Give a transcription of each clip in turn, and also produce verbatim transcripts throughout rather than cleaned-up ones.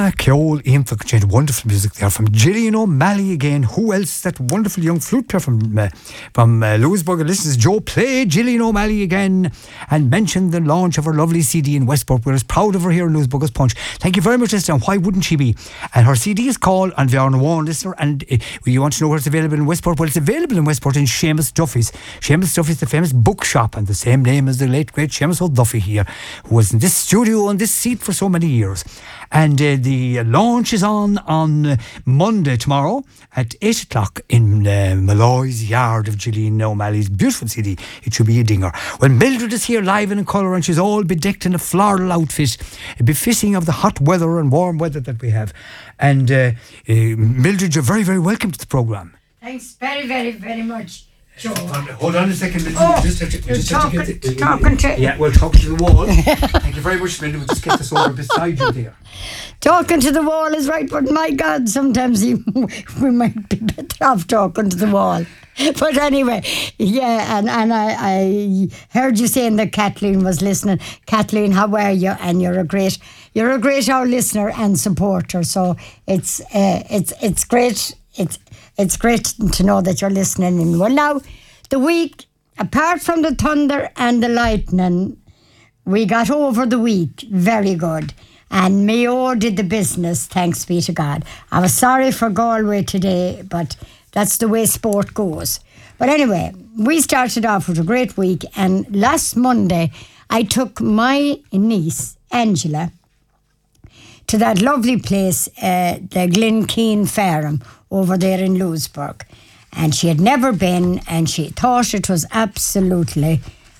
Ah, Ceol Ian, wonderful music there from Gillian O'Malley again. Who else? That wonderful young flute player from uh, from uh, Lewisburg. Listens, Joe, play Gillian O'Malley again and mention the launch of her lovely C D in Westport. We're as proud of her here in Lewisburg's Punch. Thank you very much, listener. Why wouldn't she be? And her C D is called On Bhearna One, listener. And uh, you want to know where it's available in Westport? Well, it's available in Westport in Seamus Duffy's. Seamus Duffy's the famous bookshop, and the same name as the late great Seamus O'Duffy here, who was in this studio on this seat for so many years. And uh, the launch is on on Monday tomorrow at eight o'clock in uh, Malloy's yard of Gillian O'Malley's beautiful C D. It should be a dinger. Well, Mildred is here live and in colour, and she's all bedecked in a floral outfit befitting of the hot weather and warm weather that we have. And uh, uh, Mildred, you're very, very welcome to the programme. Thanks very, very, very much, Joe. Hold on a second. Oh, we just have to, we you're just talking, have to get the, talking to... Yeah, we're talking to the wall. Thank you very much, Mildred. We'll just get this over beside you there. Talking to the wall is right, but my God, sometimes you, we might be better off talking to the wall. But anyway, yeah, and, and I, I heard you saying that Kathleen was listening. Kathleen, how are you? And you're a great, you're a great our listener and supporter. So it's uh, it's it's great. It's it's great to know that you're listening. And well, now the week, apart from the thunder and the lightning, we got over the week very good. And Mayo did the business, thanks be to God. I was sorry for Galway today, but that's the way sport goes. But anyway, we started off with a great week, and last Monday I took my niece, Angela, to that lovely place, uh, the Glenkeen Farm, over there in Lewisburg. And she had never been, and she thought it was absolutely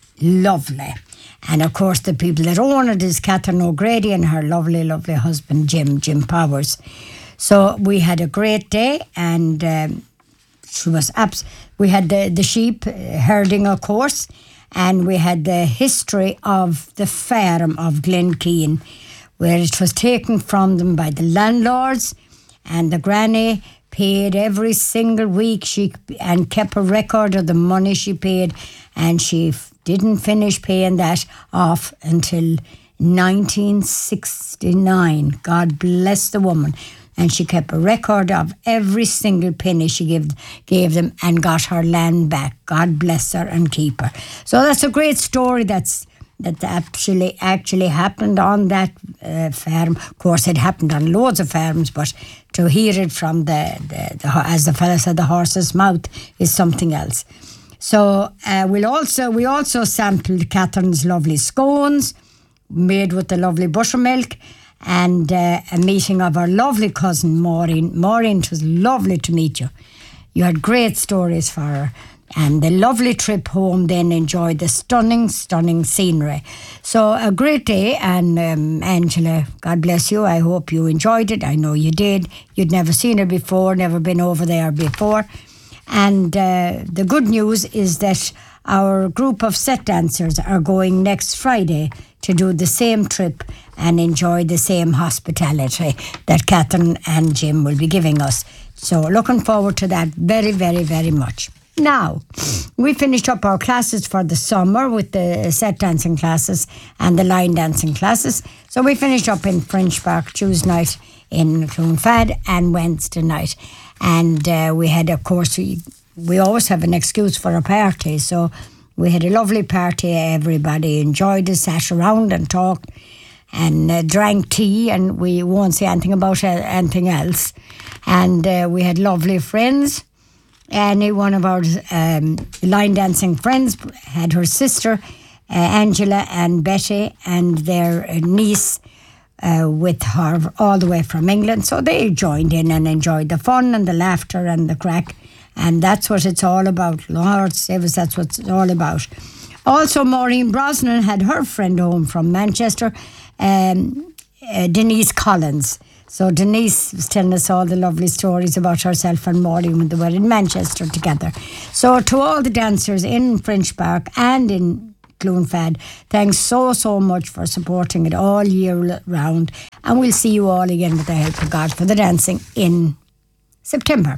lovely. And of course, the people that own it is Catherine O'Grady and her lovely, lovely husband, Jim, Jim Powers. So we had a great day, and um, she was abs- we had the, the sheep herding, of course, and we had the history of the farm of Glenkeen, where it was taken from them by the landlords, and the granny paid every single week she and kept a record of the money she paid, and she f- didn't finish paying that off until nineteen sixty-nine. God bless the woman. And she kept a record of every single penny she gave, gave them and got her land back. God bless her and keep her. So that's a great story that's that actually actually happened on that uh, farm. Of course, it happened on loads of farms, but to hear it from the, the, the as the fella said, the horse's mouth is something else. So uh, we'll also we also sampled Catherine's lovely scones made with the lovely buttermilk, and uh, a meeting of our lovely cousin Maureen. Maureen, it was lovely to meet you. You had great stories for her. And the lovely trip home, then enjoyed the stunning, stunning scenery. So a great day, and um, Angela, God bless you. I hope you enjoyed it. I know you did. You'd never seen her before, never been over there before. And uh, the good news is that our group of set dancers are going next Friday to do the same trip and enjoy the same hospitality that Catherine and Jim will be giving us. So looking forward to that very, very, very much. Now, we finished up our classes for the summer with the set dancing classes and the line dancing classes. So we finished up in French Park Tuesday night in Clonfad and Wednesday night. And uh, we had, of course, we, we always have an excuse for a party. So we had a lovely party. Everybody enjoyed it, sat around and talked and uh, drank tea. And we won't say anything about uh, anything else. And uh, we had lovely friends. Any one of our um, line dancing friends had her sister, uh, Angela and Betty, and their niece uh, with her all the way from England. So they joined in and enjoyed the fun and the laughter and the crack. And that's what it's all about. Lord save us, that's what it's all about. Also, Maureen Brosnan had her friend home from Manchester, um, uh, Denise Collins. So Denise was telling us all the lovely stories about herself and Maureen when they were in Manchester together. So to all the dancers in French Park and in Clonfad, thanks so, so much for supporting it all year round. And we'll see you all again with the help of God for the dancing in September.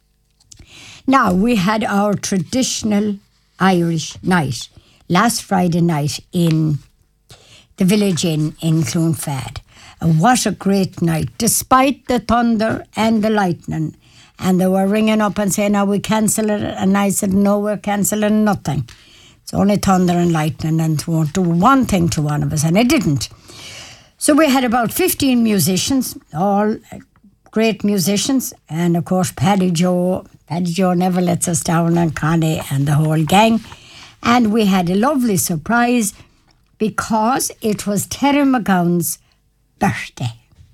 Now, we had our traditional Irish night last Friday night in the Village Inn in Clonfad. And what a great night, despite the thunder and the lightning. And they were ringing up and saying, "Now we cancel it." And I said, "No, we're cancelling nothing. It's only thunder and lightning, and it won't do one thing to one of us." And it didn't. So we had about fifteen musicians, all great musicians. And of course, Paddy Joe, Paddy Joe never lets us down, and Connie and the whole gang. And we had a lovely surprise because it was Terry McGowan's birthday.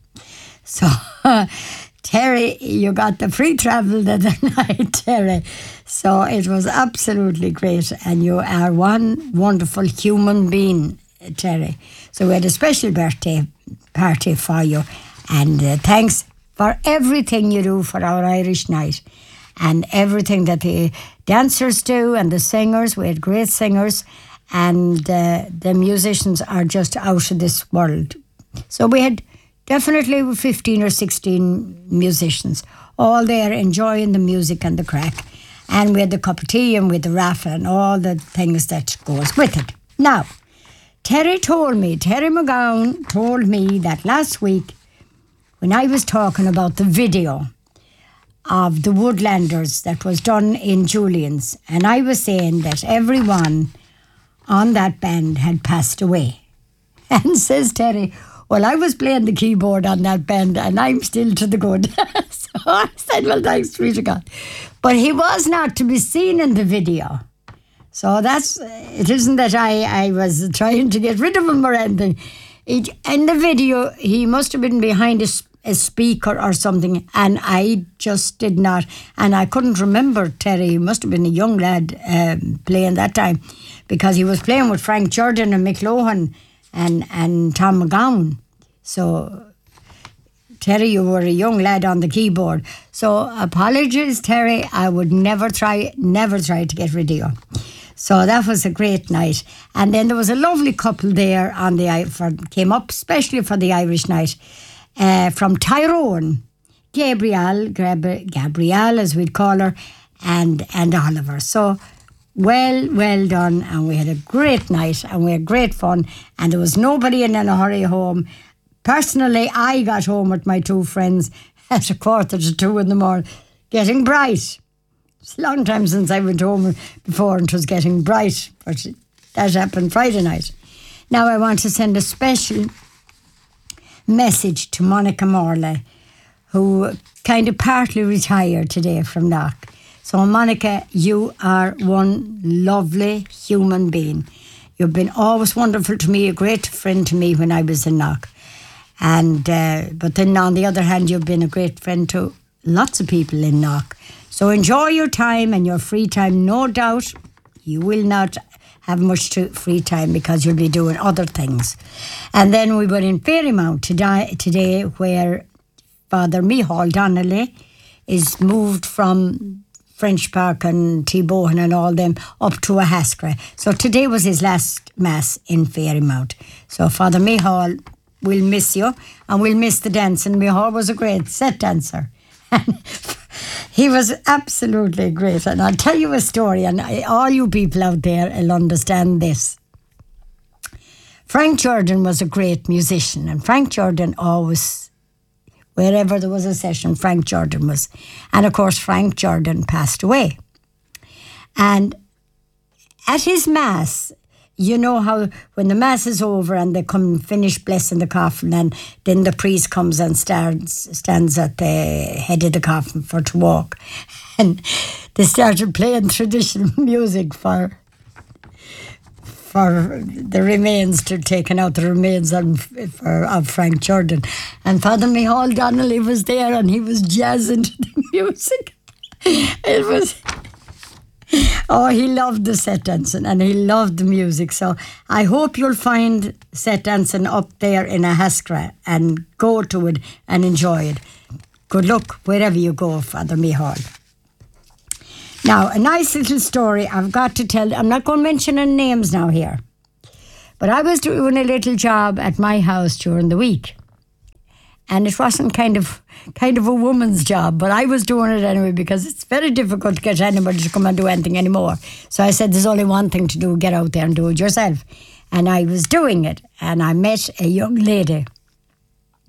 So, Terry, you got the free travel the other night, Terry. So it was absolutely great. And you are one wonderful human being, Terry. So we had a special birthday party for you. And uh, thanks for everything you do for our Irish night. And everything that the dancers do and the singers. We had great singers. And uh, the musicians are just out of this world. So we had definitely fifteen or sixteen musicians, all there enjoying the music and the crack. And we had the cup of tea and with the raffle and all the things that goes with it. Now, Terry told me, Terry McGowan told me that last week when I was talking about the video of the Woodlanders that was done in Julian's, and I was saying that everyone on that band had passed away. And says Terry, "Well, I was playing the keyboard on that band and I'm still to the good." So I said, "Well, thanks be to God." But he was not to be seen in the video. So that's, it isn't that I, I was trying to get rid of him or anything. It, in the video, he must have been behind a, a speaker or something, and I just did not, and I couldn't remember Terry. He must have been a young lad um, playing that time, because he was playing with Frank Jordan and Mick Lohan and, and Tom McGowan. So, Terry, you were a young lad on the keyboard. So, apologies, Terry. I would never try, never try to get rid of you. So that was a great night. And then there was a lovely couple there on the for, came up especially for the Irish night uh, from Tyrone, Gabrielle, Gab- Gabrielle as we'd call her, and and Oliver. So well, well done. And we had a great night and we had great fun. And there was nobody in a hurry home. Personally, I got home with my two friends at a quarter to two in the morning, getting bright. It's a long time since I went home before and it was getting bright, but that happened Friday night. Now I want to send a special message to Monica Morley, who kind of partly retired today from Knock. So Monica, you are one lovely human being. You've been always wonderful to me, a great friend to me when I was in Knock. And uh, but then on the other hand, you've been a great friend to lots of people in Knock. So enjoy your time and your free time. No doubt you will not have much to free time because you'll be doing other things. And then we were in Fairymount today, today where Father Micheál Donnelly is moved from French Park and T-Bohan and all them up to a Haskra. So today was his last mass in Fairymount. So Father Micheál, we'll miss you and we'll miss the dancing. Micheál was a great set dancer. He was absolutely great. And I'll tell you a story, and all you people out there will understand this. Frank Jordan was a great musician, and Frank Jordan always, wherever there was a session, Frank Jordan was. And of course, Frank Jordan passed away. And at his mass, you know how when the mass is over and they come and finish blessing the coffin, and then the priest comes and stands, stands at the head of the coffin for to walk. And they started playing traditional music for for the remains, to taking out the remains of, for, of Frank Jordan. And Father Micheál Donnelly was there and he was jazzing to the music. It was... Oh, he loved the set dancing and he loved the music. So I hope you'll find set dancing up there in a Haskra and go to it and enjoy it. Good luck wherever you go, Father Micheál. Now, a nice little story I've got to tell. I'm not going to mention any names now here. But I was doing a little job at my house during the week. And it wasn't kind of kind of a woman's job, but I was doing it anyway because it's very difficult to get anybody to come and do anything anymore. So I said, there's only one thing to do, get out there and do it yourself. And I was doing it, and I met a young lady.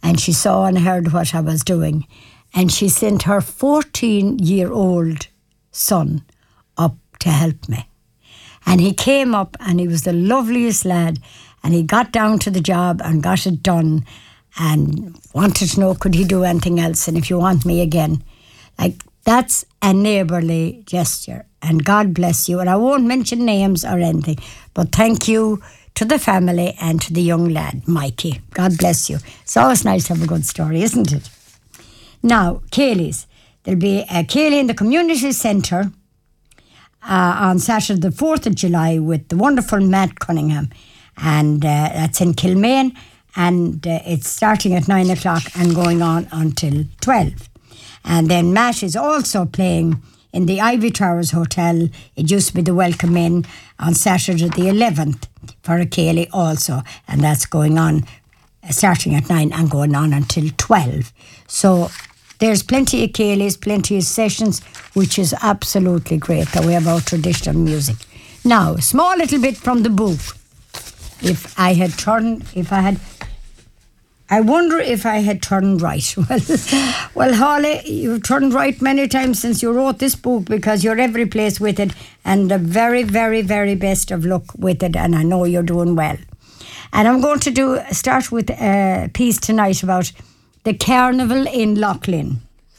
and she saw and heard what I was doing. And she sent her fourteen-year-old son up to help me. And he came up and he was the loveliest lad, and he got down to the job and got it done and wanted to know could he do anything else and if you want me again. Like, that's a neighbourly gesture, and God bless you. And I won't mention names or anything, but thank you to the family and to the young lad, Mikey. God bless you. It's always nice to have a good story, isn't it? Now, Céilís. There'll be a Céilí in the community centre uh, on Saturday the fourth of July with the wonderful Matt Cunningham. And uh, that's in Kilmaine, and uh, it's starting at nine o'clock and going on until twelve. And then Matt is also playing in the Ivy Towers Hotel. It used to be the Welcome Inn on Saturday the eleventh for a Céilí also. And that's going on, uh, starting at nine and going on until twelve. So there's plenty of Céilís, plenty of sessions, which is absolutely great that we have our traditional music. Now, small little bit from the book. If I had turned, if I had... I wonder if I had turned right. Well, well, Holly, you've turned right many times since you wrote this book, because you're every place with it, and the very, very, very best of luck with it, and I know you're doing well. And I'm going to do start with a piece tonight about the carnival in Loughlin.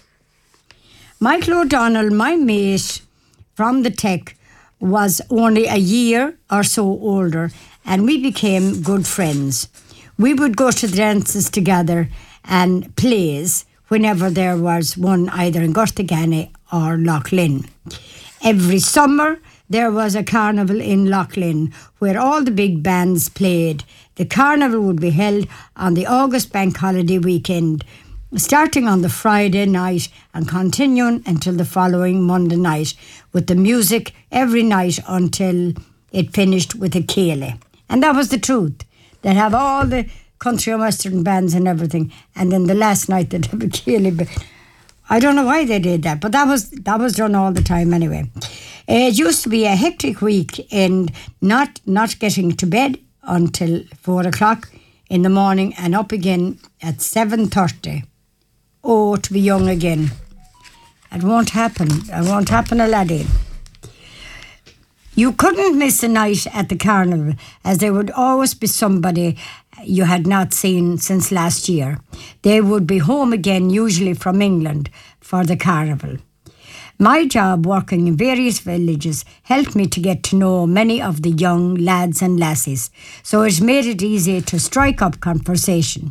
Michael O'Donnell, my mate from the Tech, was only a year or so older, and we became good friends. We would go to the dances together and plays whenever there was one, either in Gortaganny or Loughlin. Every summer there was a carnival in Loughlin where all the big bands played. The carnival would be held on the August bank holiday weekend, starting on the Friday night and continuing until the following Monday night, with the music every night until it finished with a Céilí. And that was the truth. They'd have all the country and western bands and everything, and then the last night they'd have a Céilí. I don't know why they did that, but that was that was done all the time anyway. It used to be a hectic week, and not not getting to bed until four o'clock in the morning and up again at seven thirty. Oh, to be young again. It won't happen. It won't happen a laddie. You couldn't miss a night at the carnival, as there would always be somebody you had not seen since last year. They would be home again, usually from England, for the carnival. My job working in various villages helped me to get to know many of the young lads and lassies, so it made it easy to strike up conversation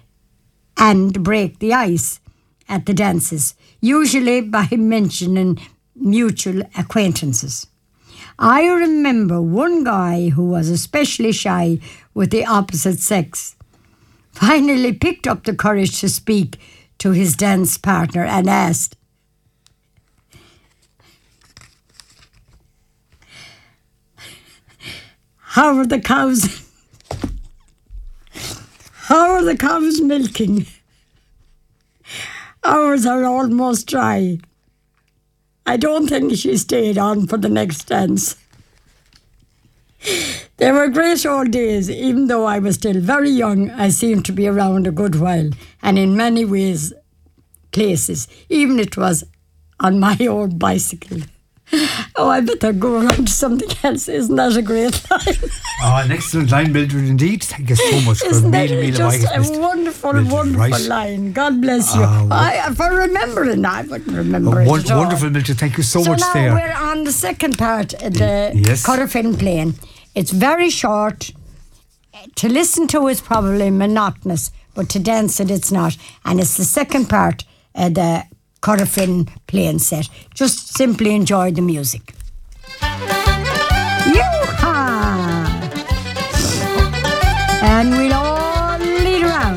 and break the ice at the dances, usually by mentioning mutual acquaintances. I remember one guy who was especially shy with the opposite sex finally picked up the courage to speak to his dance partner and asked, "How are the cows? How are the cows milking? Ours are almost dry. I don't think she stayed on for the next dance." They were great old days. Even though I was still very young, I seemed to be around a good while, and in many ways, places, even it was on my old bicycle. Oh, I better go around to something else. Isn't that a great line? Oh, an excellent line, Mildred, indeed. Thank you so much for Isn't that meeting me. just a wonderful, Mildred, wonderful right? line. God bless you. Uh, I, for remembering, I wouldn't remember Oh, it won- at all. wonderful, Mildred. Thank you so, So much now there. we're on the second part, uh, the Yes. Corofin playing. It's very short. To listen to is probably monotonous, but to dance it, it's not. And it's the second part of the Corofin playing set. Just simply enjoy the music. Yoo-ha! And we'll all